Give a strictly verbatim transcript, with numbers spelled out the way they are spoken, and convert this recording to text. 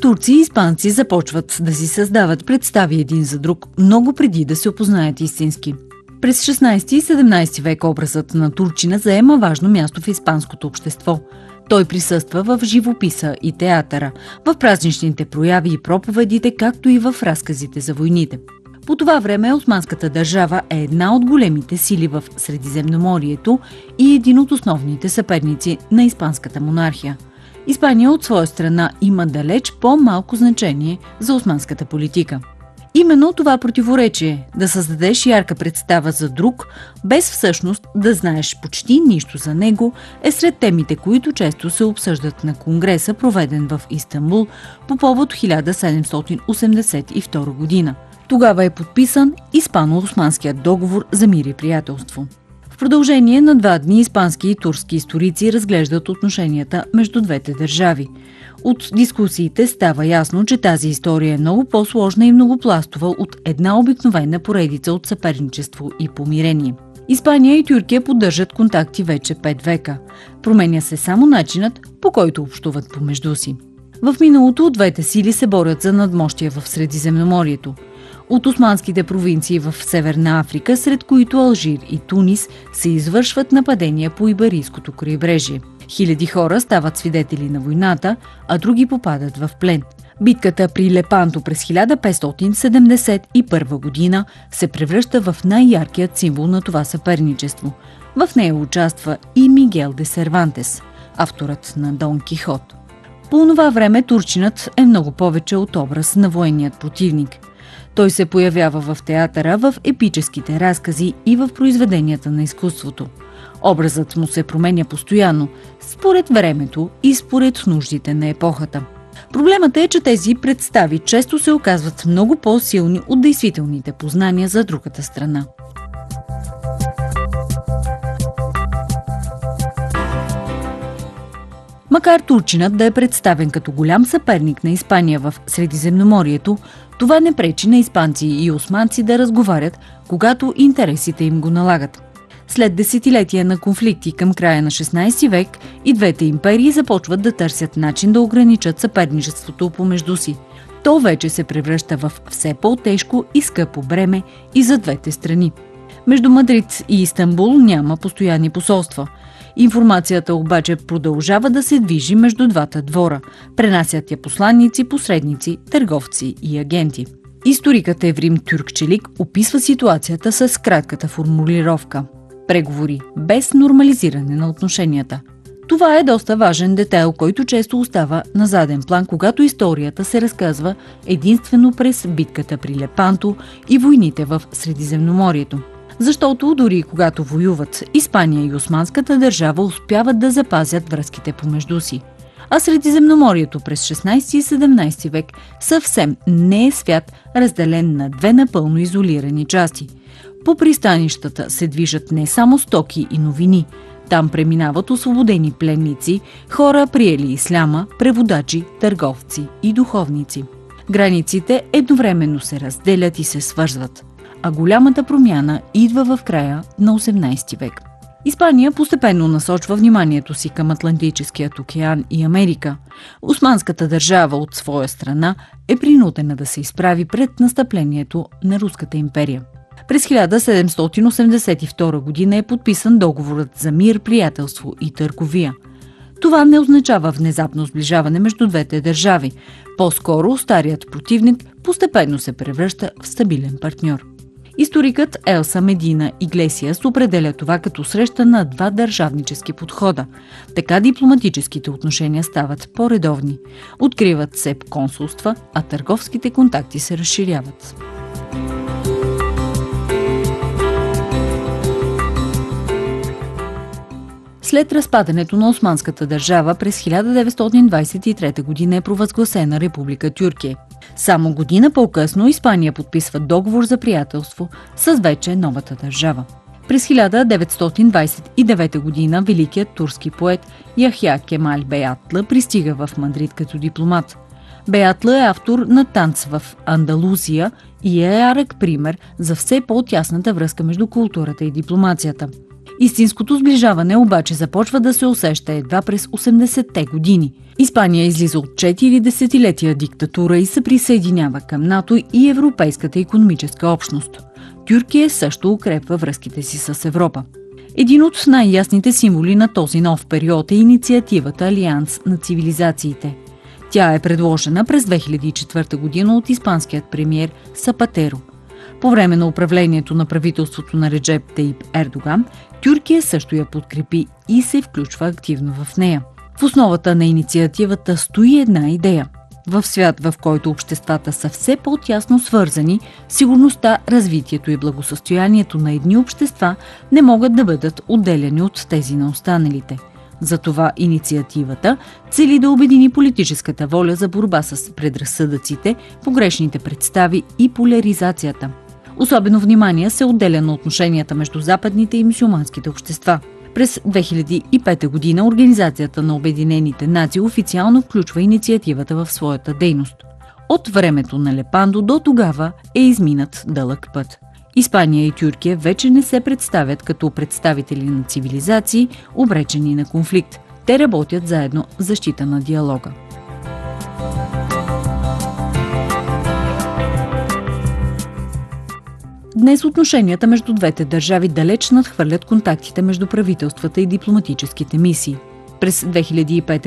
Турци и испанци започват да си създават представи един за друг, много преди да се опознаят истински. През шестнадесети и седемнадесети век образът на турчина заема важно място в испанското общество. Той присъства в живописа и театъра, в празничните прояви и проповедите, както и в разказите за войните. По това време османската държава е една от големите сили в Средиземноморието и един от основните съперници на испанската монархия. Испания от своя страна има далеч по-малко значение за османската политика. Именно това противоречие – да създадеш ярка представа за друг, без всъщност да знаеш почти нищо за него, е сред темите, които често се обсъждат на конгреса, проведен в Истанбул по повод хиляда седемстотин осемдесет и втора година. Тогава е подписан Испано-османският договор за мир и приятелство. В продължение на два дни испански и турски историци разглеждат отношенията между двете държави. От дискусиите става ясно, че тази история е много по-сложна и многопластова от една обикновена поредица от съперничество и помирение. Испания и Тюркия поддържат контакти вече пет века. Променя се само начинът, по който общуват помежду си. В миналото двете сили се борят за надмощие в Средиземноморието. От османските провинции в Северна Африка, сред които Алжир и Тунис, се извършват нападения по Иберийското крайбрежие. Хиляди хора стават свидетели на войната, а други попадат в плен. Битката при Лепанто през хиляда петстотин седемдесет и първа година се превръща в най-яркият символ на това съперничество. В нея участва и Мигел де Сервантес, авторът на Дон Кихот. По онова време турчинът е много повече от образ на военният противник. Той се появява в театъра, в епическите разкази и в произведенията на изкуството. Образът му се променя постоянно, според времето и според нуждите на епохата. Проблемът е, че тези представи често се оказват много по-силни от действителните познания за другата страна. Макар турчинът да е представен като голям съперник на Испания в Средиземноморието, това не пречи на испанци и османци да разговарят, когато интересите им го налагат. След десетилетия на конфликти към края на шестнадесети век и двете империи започват да търсят начин да ограничат съперничеството помежду си. То вече се превръща в все по-тежко и скъпо бреме и за двете страни. Между Мадрид и Истанбул няма постоянни посолства. Информацията обаче продължава да се движи между двата двора. Пренасят я посланици, посредници, търговци и агенти. Историкът Еврим Тюркчелик описва ситуацията с кратката формулировка – преговори, без нормализиране на отношенията. Това е доста важен детайл, който често остава на заден план, когато историята се разказва единствено през битката при Лепанто и войните в Средиземноморието. Защото дори когато воюват, Испания и османската държава успяват да запазят връзките помежду си. А Средиземноморието през шестнадесети и седемнадесети век съвсем не е свят, разделен на две напълно изолирани части. По пристанищата се движат не само стоки и новини. Там преминават освободени пленници, хора приели исляма, преводачи, търговци и духовници. Границите едновременно се разделят и се свързват. А голямата промяна идва в края на осемнадесети век. Испания постепенно насочва вниманието си към Атлантическият океан и Америка. Османската държава от своя страна е принудена да се изправи пред настъплението на Руската империя. През хиляда седемстотин осемдесет и втора година е подписан договорът за мир, приятелство и търговия. Това не означава внезапно сближаване между двете държави. По-скоро старият противник постепенно се превръща в стабилен партньор. Историкът Елса Медина Иглесиас определя това като среща на два държавнически подхода. Така дипломатическите отношения стават по-редовни. Откриват се консулства, а търговските контакти се разширяват. След разпадането на османската държава през хиляда деветстотин двадесет и трета година е провъзгласена Република Тюркия. Само година по-късно Испания подписва договор за приятелство с вече новата държава. През хиляда деветстотин двадесет и девета година великият турски поет Яхя Кемал Беятла пристига в Мадрид като дипломат. Беятла е автор на Танц в Андалусия и е ярък пример за все по-тясната връзка между културата и дипломацията. Истинското сближаване обаче започва да се усеща едва през осемдесетте години. Испания излиза от четири десетилетия диктатура и се присъединява към НАТО и Европейската икономическа общност. Тюркия също укрепва връзките си с Европа. Един от най-ясните символи на този нов период е инициативата Алианс на цивилизациите. Тя е предложена през две хиляди и четвърта година от испанският премиер Сапатеро. По време на управлението на правителството на Реджеп Таип Ердоган, Тюркия също я подкрепи и се включва активно в нея. В основата на инициативата стои една идея. В свят, в който обществата са все по-тясно свързани, сигурността, развитието и благосъстоянието на едни общества не могат да бъдат отделяни от тези на останалите. Затова инициативата цели да обедини политическата воля за борба с предразсъдъците, погрешните представи и поляризацията. Особено внимание се отделя на отношенията между западните и мюсюлманските общества. През две хиляди и пета година Организацията на Обединените нации официално включва инициативата в своята дейност. От времето на Лепандо до тогава е изминат дълъг път. Испания и Тюркия вече не се представят като представители на цивилизации, обречени на конфликт. Те работят заедно в защита на диалога. Днес отношенията между двете държави далеч надхвърлят контактите между правителствата и дипломатическите мисии. През две хиляди и пета